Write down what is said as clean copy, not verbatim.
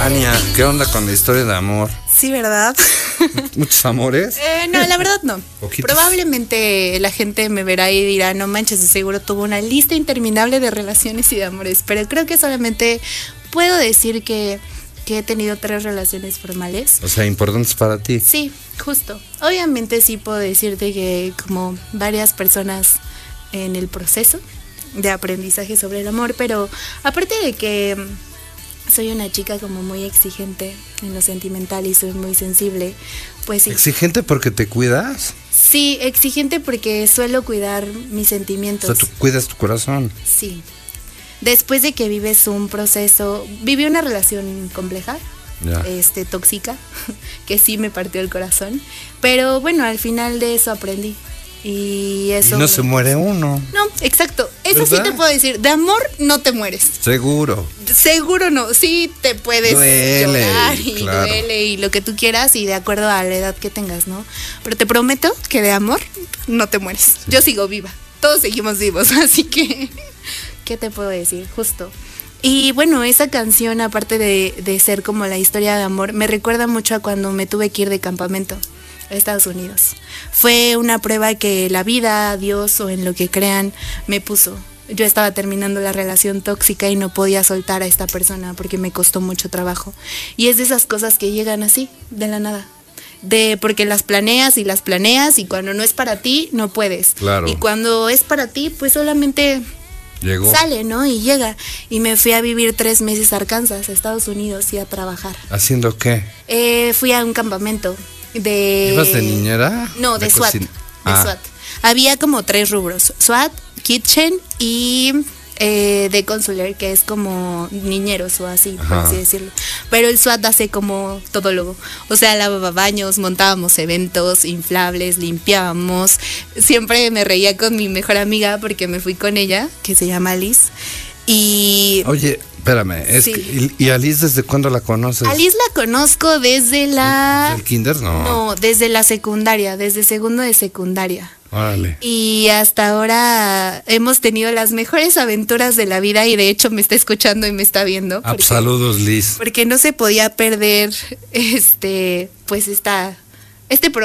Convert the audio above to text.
Tania, ¿qué onda con la historia de amor? Sí, ¿verdad? ¿Muchos amores? No, la verdad no. Poquitos. Probablemente la gente me verá y dirá, no manches, de seguro tuvo una lista interminable de relaciones y de amores, pero creo que solamente puedo decir que he tenido 3 relaciones formales. O sea, importantes para ti. Sí, justo. Obviamente sí puedo decirte que como varias personas en el proceso de aprendizaje sobre el amor, pero aparte de que soy una chica como muy exigente en lo sentimental y soy muy sensible, pues sí. ¿Exigente porque te cuidas? Sí, exigente porque suelo cuidar mis O sentimientos. sea, tú cuidas tu corazón. Sí. Después de que vives un proceso, viví una relación compleja, Ya. tóxica, que sí me partió el corazón, pero bueno, al final de eso aprendí. Y eso. Y no se muere uno. No, exacto. Eso ¿Verdad? sí te puedo decir. De amor no te mueres. Seguro. Seguro no. Sí te puedes Duele, llorar y claro. duele y lo que tú quieras y de acuerdo a la edad que tengas, ¿no? Pero te prometo que de amor no te mueres. Yo sigo viva. Todos seguimos vivos. Así que, ¿qué te puedo decir? Justo. Y bueno, esa canción, aparte de ser como la historia de amor, me recuerda mucho a cuando me tuve que ir de campamento a Estados Unidos. Fue una prueba que la vida, Dios o en lo que crean me puso. Yo estaba terminando la relación tóxica y no podía soltar a esta persona porque me costó mucho trabajo. Y es de esas cosas que llegan así, de la nada. Porque las planeas y cuando no es para ti, no puedes. Claro. Y cuando es para ti, pues solamente Llegó. sale, ¿no? Y llega. Y me fui a vivir 3 meses a Arkansas, a Estados Unidos, y a trabajar. ¿Haciendo qué? Fui a un campamento de... ¿Ibas de niñera? No, de SWAT. cocina. De SWAT. Había como 3 rubros: SWAT, Kitchen y de consular, que es como niñeros o así, por Ajá. así decirlo. Pero el SWAT hace como todólogo. O sea, lavaba baños, montábamos eventos inflables, limpiábamos. Siempre me reía con mi mejor amiga porque me fui con ella, que se llama Liz. Y Oye, espérame. Sí. ¿Y Alice desde cuándo la conoces? a Liz la conozco desde la... ¿El kinder? No, desde la secundaria, desde segundo de secundaria. Órale. Y hasta ahora hemos tenido las mejores aventuras de la vida y de hecho me está escuchando y me está viendo. Ah, pues saludos, Liz. Porque no se podía perder pues este programa.